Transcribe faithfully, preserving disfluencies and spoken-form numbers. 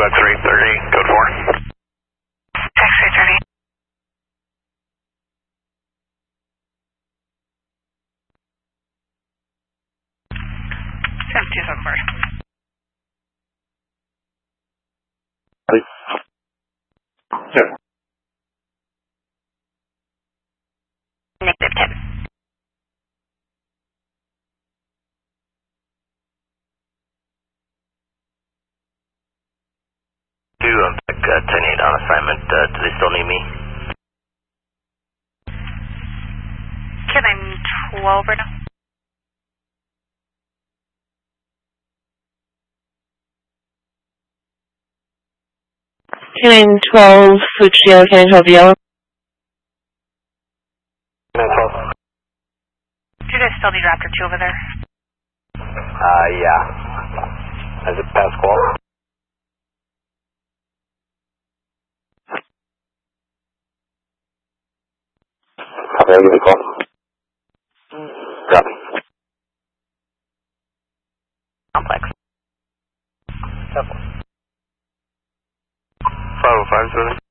three thirty, code four. X-ray thirty. seven two seven four. Sure. Negative ten. Two, I'm back uh, ten eight on assignment. Uh, do they still need me? Can I'm twelve right now? Canine twelve, Fuchio, Canine twelve Yellow. twelve. Do you guys still need Raptor two over there? Uh, yeah. Has it passed call? Copy, I'll give you a call. Copy. Complex. five oh five, seven.